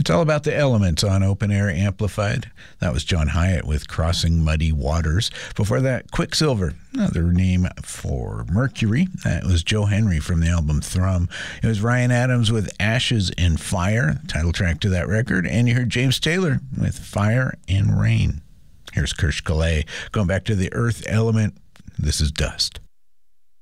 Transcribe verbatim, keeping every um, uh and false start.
It's all about the elements on Open Air Amplified. That was John Hyatt with Crossing Muddy Waters. Before that, Quicksilver, another name for Mercury. That was Joe Henry from the album Thrum. It was Ryan Adams with Ashes and Fire, title track to that record. And you heard James Taylor with Fire and Rain. Here's Kirsch Calais going back to the Earth element. This is Dust.